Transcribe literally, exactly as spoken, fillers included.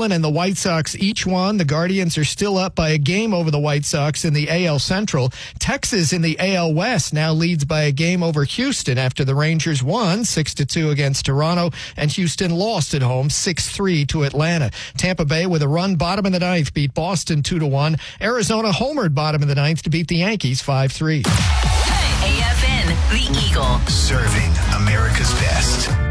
Marlins and the White Sox each won. The Guardians are still up by a game over the White Sox in the A L Central. Texas in the A L West now leads by a game over Houston after the Rangers won six to two against Toronto, and Houston lost at home six three to Atlanta. Tampa Bay with a run bottom of the ninth beat Boston two to one. Arizona homered bottom of the ninth to beat the Yankees five three. A F N, the Eagle. Serving America's best.